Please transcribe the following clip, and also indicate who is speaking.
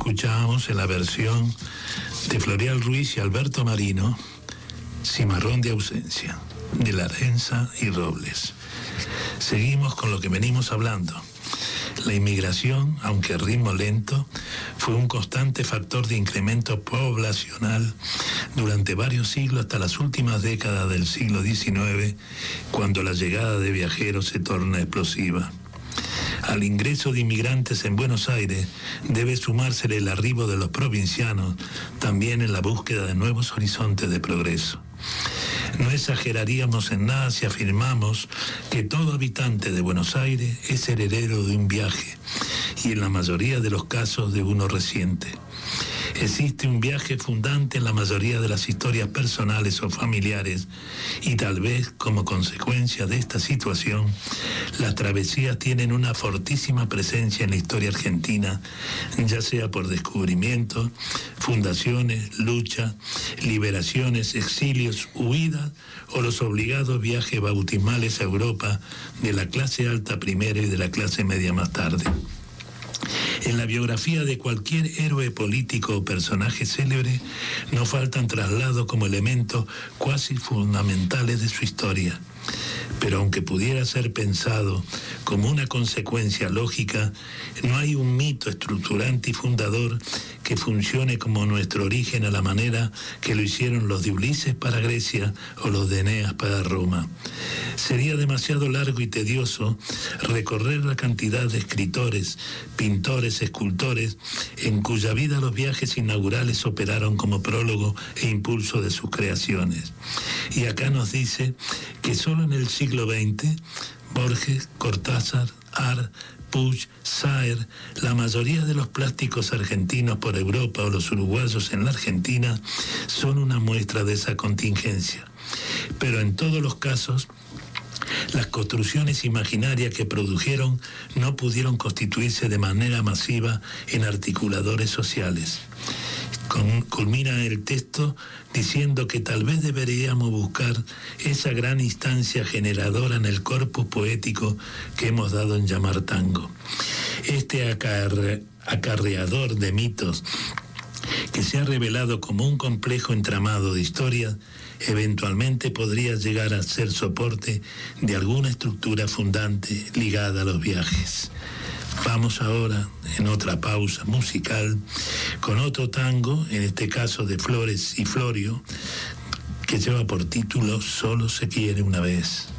Speaker 1: escuchábamos en la versión de Floreal Ruiz y Alberto Marino, Cimarrón de ausencia, de Larenza y Robles. Seguimos con lo que venimos hablando. La inmigración, aunque a ritmo lento, fue un constante factor de incremento poblacional durante varios siglos hasta las últimas décadas del siglo XIX, cuando la llegada de viajeros se torna explosiva. Al ingreso de inmigrantes en Buenos Aires debe sumársele el arribo de los provincianos, también en la búsqueda de nuevos horizontes de progreso. No exageraríamos en nada si afirmamos que todo habitante de Buenos Aires es heredero de un viaje, y en la mayoría de los casos de uno reciente. Existe un viaje fundante en la mayoría de las historias personales o familiares, y tal vez como consecuencia de esta situación, las travesías tienen una fortísima presencia en la historia argentina, ya sea por descubrimientos, fundaciones, luchas, liberaciones, exilios, huidas o los obligados viajes bautismales a Europa de la clase alta primero y de la clase media más tarde. En la biografía de cualquier héroe político o personaje célebre no faltan traslados como elementos cuasi fundamentales de su historia. Pero aunque pudiera ser pensado como una consecuencia lógica, no hay un mito estructurante y fundador que funcione como nuestro origen a la manera que lo hicieron los de Ulises para Grecia o los de Eneas para Roma. Sería demasiado largo y tedioso recorrer la cantidad de escritores, pintores, escultores, en cuya vida los viajes inaugurales operaron como prólogo e impulso de sus creaciones. Y acá nos dice que solo en el siglo XX, Borges, Cortázar, Art, Puig, Saer, la mayoría de los plásticos argentinos por Europa o los uruguayos en la Argentina son una muestra de esa contingencia. Pero en todos los casos, las construcciones imaginarias que produjeron no pudieron constituirse de manera masiva en articuladores sociales. Culmina el texto diciendo que tal vez deberíamos buscar esa gran instancia generadora en el corpus poético que hemos dado en llamar tango. Este acarreador de mitos que se ha revelado como un complejo entramado de historias, eventualmente podría llegar a ser soporte de alguna estructura fundante ligada a los viajes. Vamos ahora, en otra pausa musical, con otro tango, en este caso de Flores y Florio, que lleva por título Solo se quiere una vez.